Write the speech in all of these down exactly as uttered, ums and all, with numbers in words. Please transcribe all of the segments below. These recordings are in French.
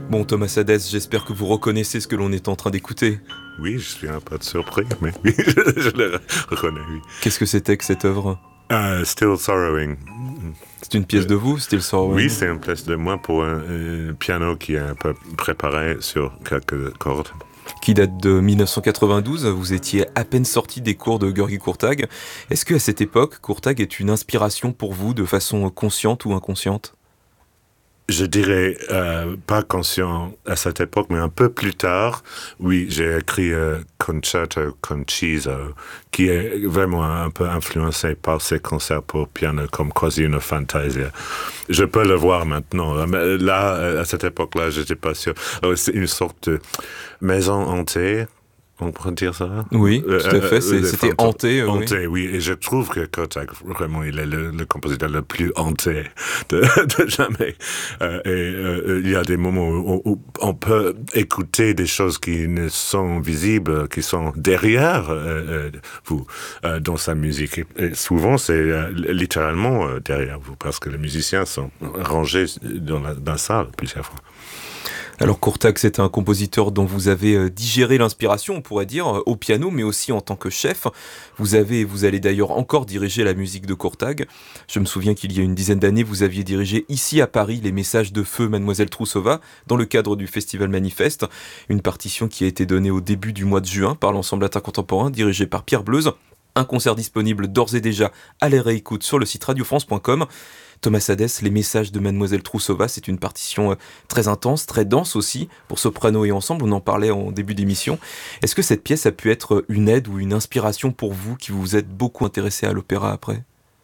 Bon, Thomas Hadès, j'espère que vous reconnaissez ce que l'on est en train d'écouter. Oui, je suis un peu surpris, mais oui, je, je le reconnais, oui. Qu'est-ce que c'était que cette œuvre ? Uh, Still Sorrowing. C'est une pièce Euh, de vous, Still Sorrowing ? Oui, c'est une pièce de moi pour un, un piano qui est un peu préparé sur quelques cordes. Qui date de dix-neuf cent quatre-vingt-douze, vous étiez à peine sorti des cours de György Kurtág. Est-ce qu'à cette époque, Kurtág est une inspiration pour vous de façon consciente ou inconsciente ? Je dirais euh, pas conscient à cette époque, mais un peu plus tard, oui, j'ai écrit euh, Concerto Conciso, qui est vraiment un peu influencé par ces concerts pour piano comme Quasi una Fantasia. Je peux le voir maintenant, mais là, à cette époque-là, je n'étais pas sûr. Alors, c'est une sorte de maison hantée. On pourrait dire ça? Oui, tout à fait, c'est, euh, c'était fantômes. hanté. Hanté, oui. oui, et je trouve que Kurtág, vraiment, il est le, le compositeur le plus hanté de, de jamais. Euh, et euh, il y a des moments où, où on peut écouter des choses qui ne sont visibles, qui sont derrière euh, vous, euh, dans sa musique. Et, et souvent, c'est euh, littéralement euh, derrière vous, parce que les musiciens sont rangés dans la, dans la salle plusieurs fois. Alors Kurtág, c'est un compositeur dont vous avez digéré l'inspiration, on pourrait dire, au piano, mais aussi en tant que chef. Vous avez, vous allez d'ailleurs encore diriger la musique de Kurtág. Je me souviens qu'il y a une dizaine d'années, vous aviez dirigé ici à Paris les messages de feu Mademoiselle Troussova dans le cadre du Festival Manifeste, une partition qui a été donnée au début du mois de juin par l'ensemble latin contemporain dirigé par Pierre Bleuze. Un concert disponible d'ores et déjà à la réécoute sur le site radio france point com. Thomas Hadès, les messages de Mademoiselle Troussova, c'est une partition très intense, très dense aussi, pour soprano et ensemble, on en parlait en début d'émission. Est-ce que cette pièce a pu être une aide ou une inspiration pour vous, qui vous êtes beaucoup intéressé à l'opéra après ?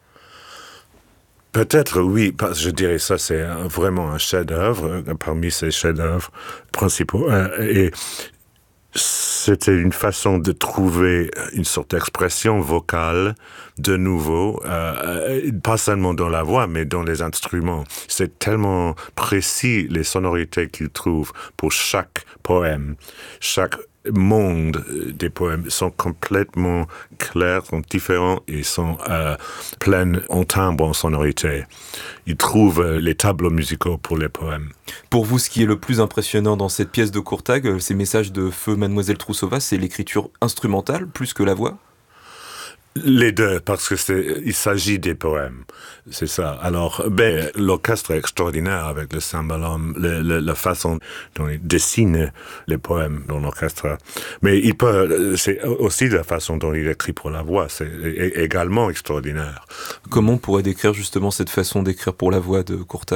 Peut-être oui, parce que je dirais ça, c'est un, vraiment un chef-d'œuvre, parmi ces chefs-d'œuvre principaux. Et c'était une façon de trouver une sorte d'expression vocale de nouveau, euh, pas seulement dans la voix, mais dans les instruments. C'est tellement précis les sonorités qu'il trouve pour chaque poème, chaque monde des poèmes sont complètement clairs, sont différents et sont euh, pleins en timbre, en sonorité. Il trouve euh, les tableaux musicaux pour les poèmes. Pour vous, ce qui est le plus impressionnant dans cette pièce de Kurtág, ces messages de feu Mademoiselle Troussova, c'est l'écriture instrumentale plus que la voix ? Les deux, parce que c'est, il s'agit des poèmes, c'est ça. Alors, ben, l'orchestre est extraordinaire avec le cymbalum, le, le, la façon dont il dessine les poèmes dans l'orchestre. Mais il peut, c'est aussi la façon dont il écrit pour la voix, c'est également extraordinaire. Comment on pourrait décrire justement cette façon d'écrire pour la voix de Kurtág ?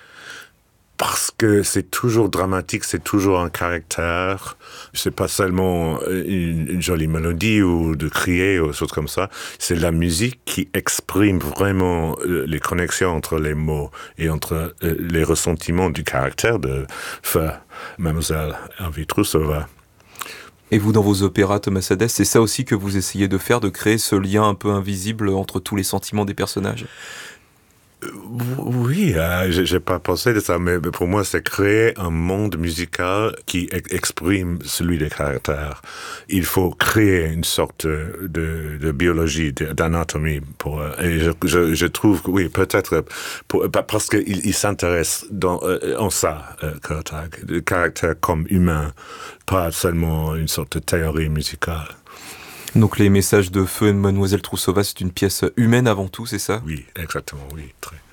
Parce que c'est toujours dramatique, c'est toujours un caractère. C'est pas seulement une, une jolie mélodie ou de crier ou des choses comme ça. C'est la musique qui exprime vraiment les connexions entre les mots et entre les ressentiments du caractère de feu Mademoiselle Elvie Troussova. Et vous, dans vos opéras, Thomas Hadès, c'est ça aussi que vous essayez de faire, de créer ce lien un peu invisible entre tous les sentiments des personnages ? Oui, euh, j'ai pas pensé de ça, mais pour moi, c'est créer un monde musical qui ex- exprime celui des caractères. Il faut créer une sorte de, de biologie, de, d'anatomie. Pour, et je, je, je trouve que oui, peut-être pour, parce qu'il il s'intéresse dans, en ça, Kurtág, le caractère comme humain, pas seulement une sorte de théorie musicale. Donc les messages de feu et Mademoiselle Troussova, c'est une pièce humaine avant tout, c'est ça ? Oui, exactement, oui, très.